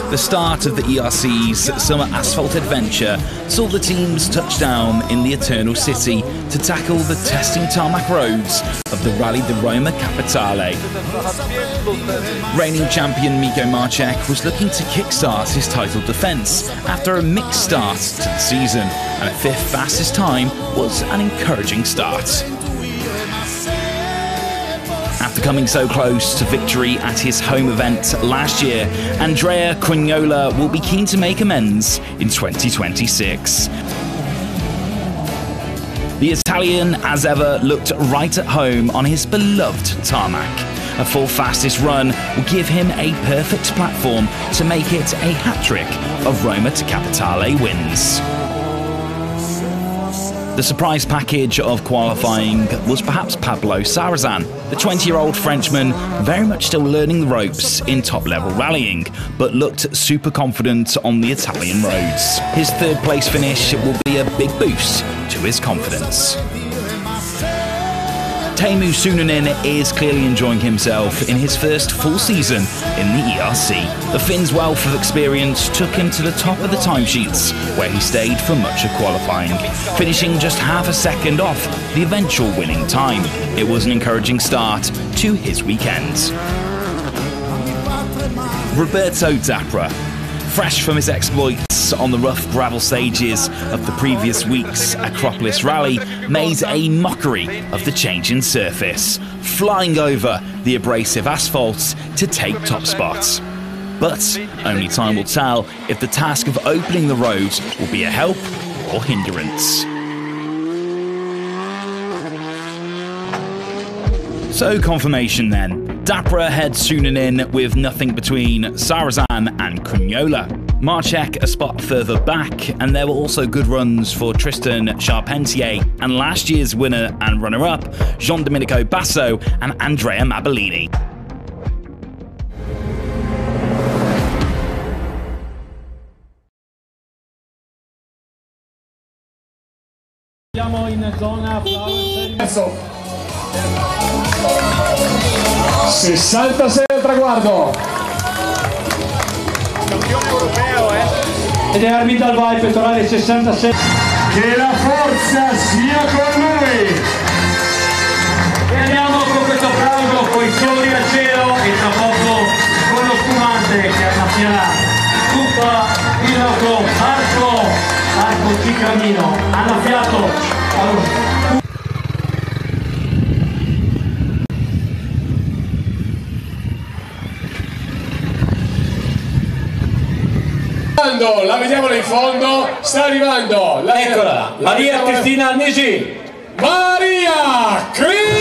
The start of the ERC's summer asphalt adventure saw the teams touch down in the Eternal City to tackle the testing tarmac roads of the Rally di Roma Capitale. Reigning champion Mico Marcek was looking to kickstart his title defence after a mixed start to the season, and a fifth fastest time was an encouraging start. After coming so close to victory at his home event last year, Andrea Cugnola will be keen to make amends in 2026. The Italian, as ever, looked right at home on his beloved tarmac. A full fastest run will give him a perfect platform to make it a hat-trick of Roma to Capitale wins. The surprise package of qualifying was perhaps Pablo Sarrazin, the 20-year-old Frenchman very much still learning the ropes in top-level rallying, but looked super confident on the Italian roads. His third-place finish will be a big boost to his confidence. Teemu Suunanen is clearly enjoying himself in his first full season in the ERC. The Finn's wealth of experience took him to the top of the timesheets, where he stayed for much of qualifying, finishing just half a second off the eventual winning time. It was an encouraging start to his weekend. Roberto Dapra, fresh from his exploits on the rough gravel stages of the previous week's Acropolis Rally, made a mockery of the change in surface, flying over the abrasive asphalt to take top spots. But only time will tell if the task of opening the road will be a help or hindrance. So confirmation then. Dapra heads Suunanen with nothing between Sarrazin and Cugnola. Marcek a spot further back, and there were also good runs for Tristan Charpentier and last year's winner and runner-up, Gian-Domenico Basso and Andrea Mabellini. Siamo in zona 66 al traguardo. Campione europeo, Ed è arbitra al vai, pettorale 66. Che la forza sia con lui. e andiamo con questo applauso con i fiori al cielo e tra poco con lo spumante che annaffierà tutta il arco ciclamino annaffiato allo La vediamo in fondo, sta arrivando. eccola, Maria Cristina Annesi. Maria Cristina!